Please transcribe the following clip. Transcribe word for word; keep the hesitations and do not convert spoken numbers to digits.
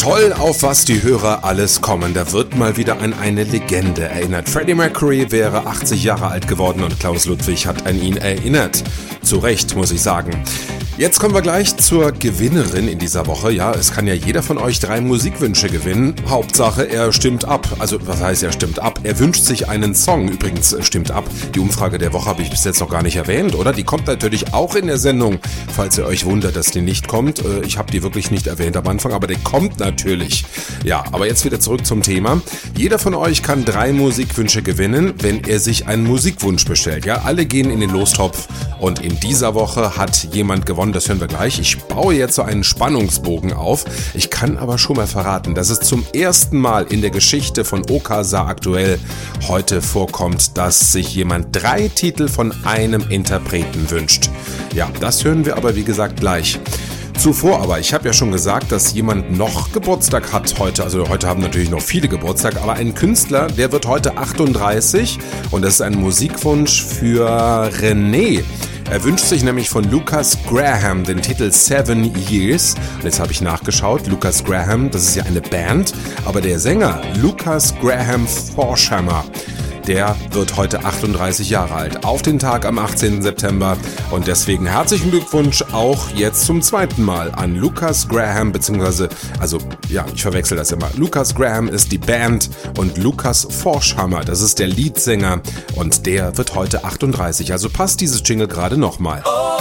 Toll, auf was die Hörer alles kommen. Da wird mal wieder an eine Legende erinnert. Freddie Mercury wäre achtzig Jahre alt geworden und Klaus Ludwig hat an ihn erinnert. Zu Recht, muss ich sagen. Jetzt kommen wir gleich zur Gewinnerin in dieser Woche. Ja, es kann ja jeder von euch drei Musikwünsche gewinnen. Hauptsache, er stimmt ab. Also, was heißt, er stimmt ab? Er wünscht sich einen Song. Übrigens, stimmt ab. Die Umfrage der Woche habe ich bis jetzt noch gar nicht erwähnt, oder? Die kommt natürlich auch in der Sendung, falls ihr euch wundert, dass die nicht kommt. Ich habe die wirklich nicht erwähnt am Anfang, aber die kommt natürlich. Ja, aber jetzt wieder zurück zum Thema. Jeder von euch kann drei Musikwünsche gewinnen, wenn er sich einen Musikwunsch bestellt. Ja, alle gehen in den Lostopf und in dieser Woche hat jemand gewonnen. Das hören wir gleich. Ich baue jetzt so einen Spannungsbogen auf. Ich kann aber schon mal verraten, dass es zum ersten Mal in der Geschichte von Okasa aktuell heute vorkommt, dass sich jemand drei Titel von einem Interpreten wünscht. Ja, das hören wir aber wie gesagt gleich. Zuvor aber, ich habe ja schon gesagt, dass jemand noch Geburtstag hat heute, also heute haben natürlich noch viele Geburtstag, aber ein Künstler, der wird heute achtunddreißig und das ist ein Musikwunsch für René. Er wünscht sich nämlich von Lukas Graham den Titel Seven Years. Und jetzt habe ich nachgeschaut, Lukas Graham, das ist ja eine Band, aber der Sänger Lukas Graham Forshammer, der wird heute achtunddreißig Jahre alt, auf den Tag am achtzehnten September. Und deswegen herzlichen Glückwunsch auch jetzt zum zweiten Mal an Lukas Graham, beziehungsweise, also ja, ich verwechsel das immer. Lukas Graham ist die Band und Lukas Forshammer, das ist der Leadsänger und der wird heute achtunddreißig. Also passt dieses Jingle gerade nochmal.